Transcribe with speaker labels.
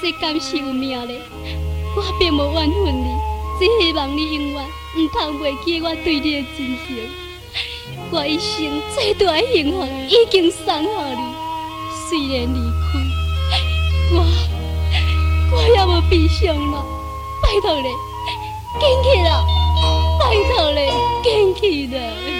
Speaker 1: 世间是有命的，我并无怨恨你，只希望你永远唔通忘记我对你的真心。我一生最大的幸福已经送予你，虽然离开，我也无悲伤了。拜托你，坚起来！拜托你，坚起来！